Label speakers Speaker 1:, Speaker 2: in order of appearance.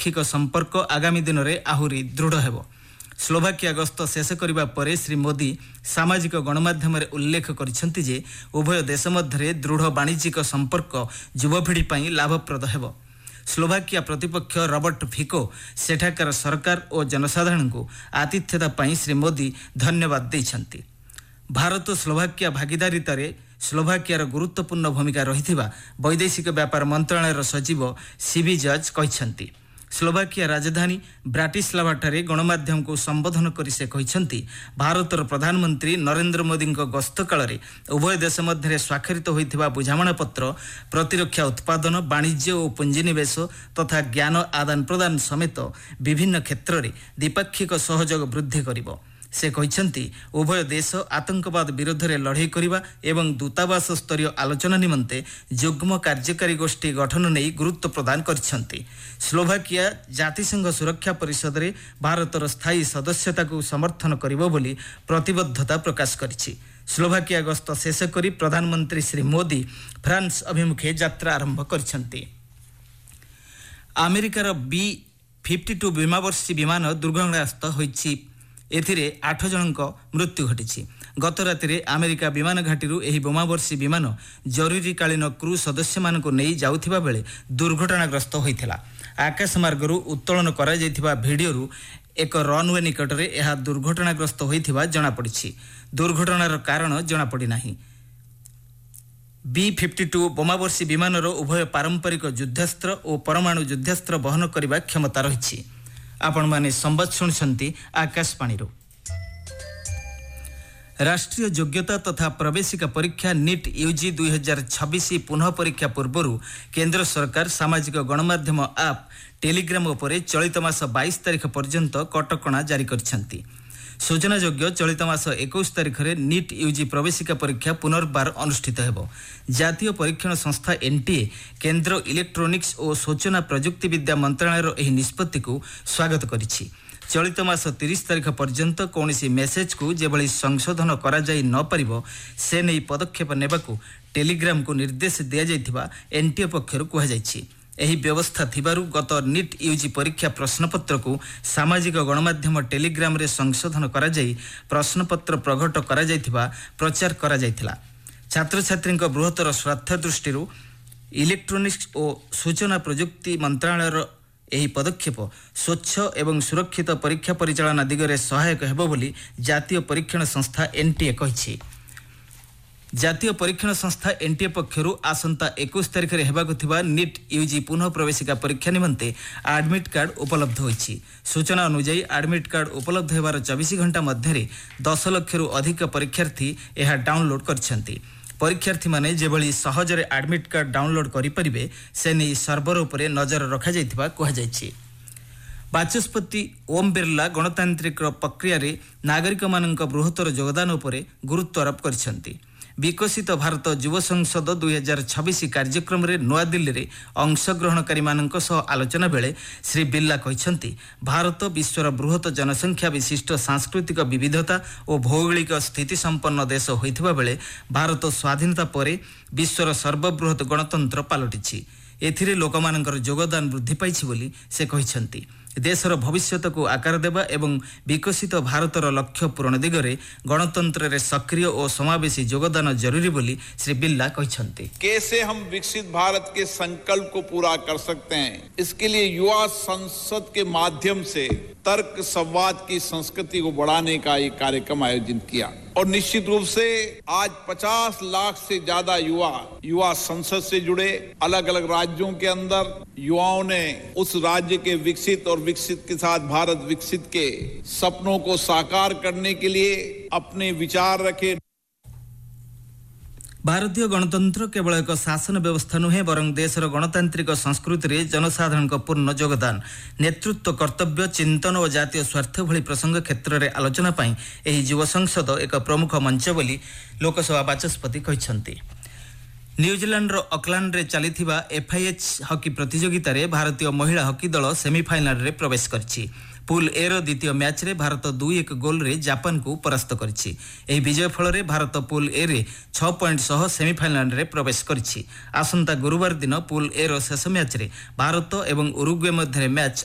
Speaker 1: द्विपाक्षिक संपर्क आगामी दिन में आहुरी दृढ़ हेब। स्लोभाकिया गस्त शेष करने पर श्री मोदी सामाजिक गणमाध्यम उल्लेख करिसेंति जे उभय देश मध्य दृढ़ वाणिज्यिक संपर्क युवपीढ़ी पर लाभप्रद हेब। स्लोभाकिया प्रतिपक्ष रॉबर्ट फिको सेठाकार सरकार और जनसाधारण को आतिथ्यता पाई श्री मोदी धन्यवाद देइछंती। भारत स्लोभाकिया भागीदारितार स्लोभाकियार गुरुत्वपूर्ण भूमिका रहिथिबा वैदेशिक व्यापार मंत्रालयर सचिव सीबी जॉर्ज कहिसंती। स्लोभाकिया राजधानी ब्राटिस्लावाठारे गणमाध्यम को संबोधन करी से कहिसंती भारतर प्रधानमंत्री नरेंद्र मोदी गस्त काल उभय देश मध्य स्वाक्षरित होइथिबा बुझामणा पत्र प्रतिरक्षा उत्पादन वाणिज्य और पुंजीनिवेश तथा ज्ञान आदान प्रदान समेत विभिन्न क्षेत्र में द्विपाक्षिक सहयोग वृद्धि करिबो। से कहिसंती उभय देश आतंकवाद विरोध में लड़ाई करने एवं दूतावास स्तरीय आलोचना निमंते युग्म कार्यकारी गोष्ठी गठन नहीं गुरुत्व प्रदान करिसंती। स्लोभाकिया जातिसंघ सुरक्षा परिषद में भारतर स्थायी सदस्यता को समर्थन करिबो बोली प्रतिबद्धता प्रकाश करिछि। स्लोभाकिया गस्त शेष करी प्रधानमंत्री श्री मोदी फ्रांस अभिमुखे यात्रा आरंभ करिसंती। अमेरिकार B-52 बीमावर्षी विमान दुर्घटनाग्रस्त होइछि। एथिरे 8 जनक मृत्यु घटी। गत राति अमेरिका विमान घाटी एही बोमावर्षी विमान जरूरीकालीन क्रू सदस्य मान नहीं जाउथिबा बेले दुर्घटनाग्रस्त होइथिला। आकाशमार्गरू उत्तोलन करा जायथिबा भिडियोरू एक रनवे निकट में यह दुर्घटनाग्रस्त होइथिबा जणा पड़िछि। दुर्घटनार कारण जणा पड़ी नाही। B-52 बोमावर्षी विमानर उभय पारंपरिक युद्धास्त्र और परमाणु युद्धास्त्र बहन करने क्षमता रही। आपण माने संवाद शुणुछंती आकाशवाणी। राष्ट्रीय योग्यता तथा प्रवेशिका परीक्षा नीट यूजी 2026 पुनः परीक्षा पूर्व केंद्र सरकार सामाजिक गणमाध्यम आप टेलीग्राम उपरे चलित मास 22 तारिख पर्यंत कटकणा जारी करिसेंती। सूचनायोग्य चलित मास 21 तारिख में नीट यूजी प्रवेशिका परीक्षा पुनर्बार अनुष्ठित हेब। जातीय परीक्षण संस्था एनटीए केंद्र इलेक्ट्रोनिक्स और सूचना प्रजुक्ति विद्या मंत्रालयर एही निष्पत्ति को स्वागत करिछि। चलित मास 30 तारिख पर्यंत कौनसी मेसेज को जेभली संशोधन करा जाई न परिबो से नहीं पदक्षेप नेबाकू टेलीग्राम को निर्देश दिया जाइथिबा एनटीए पक्षरु कहा जाइछि। एही व्यवस्था थिबारु गत नीट यूजी परीक्षा प्रश्नपत्र को सामाजिक गणमाध्यम टेलीग्राम रे संशोधन करा जाई प्रश्नपत्र प्रकट करा जाइथिबा प्रचार करा जाइथिला। छात्र छात्री बृहत्तर स्वार्थ दृष्टि इलेक्ट्रोनिक्स और सूचना प्रजुक्ति मंत्रालयर एही पदक्षेप स्वच्छ एवं सुरक्षित परीक्षा परिचालना दिगरे सहायक हेबो बोली जातीय परीक्षण संस्था एनटीए कहिछि। जातीय परीक्षण संस्था एनटीए पक्षरु आसंता 21 तारिख में हेबाकु थिबा नीट यूजी पुनः प्रवेशिका परीक्षा निमंते एडमिट कार्ड उपलब्ध होइछि। सूचना अनुसार एडमिट कार्ड उपलब्ध हेबार 24 घंटा मध्य 10 लाख रु अधिक परीक्षार्थी यह डाउनलोड करछंती। परीक्षार्थी माने जेभली सहजरे एडमिट कार्ड डाउनलोड करि परिबे से नै सर्वर उपरे नजर रखा जाइथिबा कहा जाइछि। बाचस्पति ओम बिरला गणतांत्रिक प्रक्रिया रे नागरिक मानक बृहत्तर योगदान उपरे गुरुत्व आरोप करछंती। विकसित भारत युव संसद 2026 कार्यक्रम रे नवा दिल्ली रे अंशग्रहणकारी मानक सह आलोचना बेले श्री बिरला कहिसंती भारत विश्वर बृहत जनसंख्या विशिष्ट सांस्कृतिक विविधता और भौगोलिक स्थिति संपन्न देश होइथिबा बेले भारत स्वाधीनता परे विश्वर सर्वबृहत गणतंत्र पालटिछि। एथिरे लोकमानकर योगदान वृद्धि पाइछि बोली से कहिसंती। देशर भविष्यत को आकार देवा एवं विकसित भारतर लक्ष्य पूरण दिगरे गणतंत्र रे सक्रिय और समावेशी योगदान जरूरी बोली श्री बिरला कहिसंती।
Speaker 2: कैसे हम विकसित भारत के संकल्प को पूरा कर सकते हैं, इसके लिए युवा संसद के माध्यम से तर्क संवाद की संस्कृति को बढ़ाने का एक कार्यक्रम आयोजित किया और निश्चित रूप से आज 50 लाख से ज्यादा युवा संसद से जुड़े। अलग अलग राज्यों के अंदर युवाओं ने उस राज्य के विकसित और विकसित के साथ भारत विकसित के सपनों को साकार करने के लिए अपने विचार रखे।
Speaker 1: भारतीय गणतंत्र केवल एक शासन व्यवस्था नुहे बरं देशर गणतांत्रिक संस्कृति रे जनसाधारण पूर्ण योगदान, नेतृत्व, कर्तव्य, चिंतन और जातीय स्वार्थ भली प्रसंग क्षेत्र में आलोचना पाई एही युव संसद एक प्रमुख मंच बोली लोकसभा बाचस्पति कहिसंती। न्यूजीलैंड ऑकलैंड रे चलीथिबा FIH हॉकी प्रतियोगिता रे भारतीय महिला हॉकी दल सेमीफाइनल रे प्रवेश करछि। पूल ए रो द्वितीय मैच रे भारत 2-1 गोल रे जापान को परास्त करछि। एही विजय फल रे भारत पूल ए रे 6 पॉइंट सह सेमीफाइनल रे प्रवेश करछि। आसंता गुरुवार दिन पूल ए रो शेष मैच रे भारत एवं उरुग्वे मध्य मैच